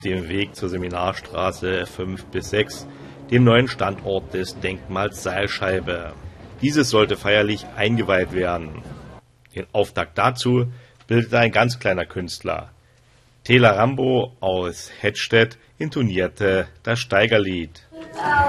dem Weg zur Seminarstraße 5 bis 6, dem neuen Standort des Denkmals Seilscheibe. Dieses sollte feierlich eingeweiht werden. Den Auftakt dazu bildete ein ganz kleiner Künstler. Tela Rambo aus Hettstedt intonierte das Steigerlied.